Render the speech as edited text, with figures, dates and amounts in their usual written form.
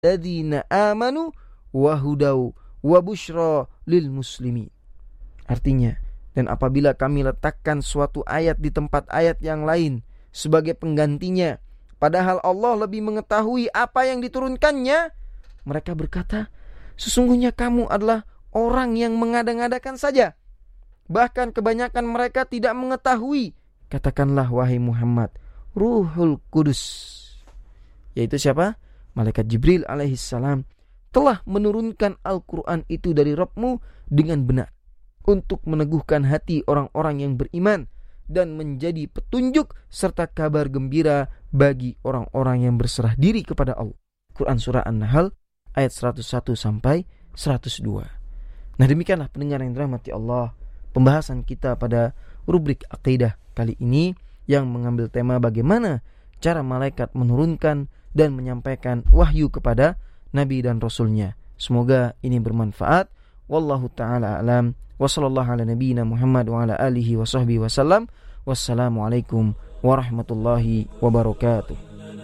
ladzina amanu wa hudau wa busyra lil muslimin. Artinya, dan apabila kami letakkan suatu ayat di tempat ayat yang lain sebagai penggantinya, padahal Allah lebih mengetahui apa yang diturunkannya, mereka berkata, sesungguhnya kamu adalah orang yang mengada-ngadakan saja. Bahkan kebanyakan mereka tidak mengetahui. Katakanlah wahai Muhammad, Ruhul Kudus, yaitu siapa? Malaikat Jibril alaihissalam telah menurunkan Al-Quran itu dari Rabbmu dengan benar untuk meneguhkan hati orang-orang yang beriman dan menjadi petunjuk serta kabar gembira bagi orang-orang yang berserah diri kepada Allah. Quran Surah An-Nahl ayat 101 sampai 102. Nah, demikianlah pendengar yang dirahmati Allah, pembahasan kita pada rubrik akidah kali ini yang mengambil tema bagaimana cara malaikat menurunkan dan menyampaikan wahyu kepada Nabi dan Rasulnya. Semoga ini bermanfaat. Wallahu ta'ala alam. Wa sallallahu ala nabiyyina Muhammad wa ala alihi wa sahbihi wa sallam. Wassalamualaikum warahmatullahi wabarakatuh.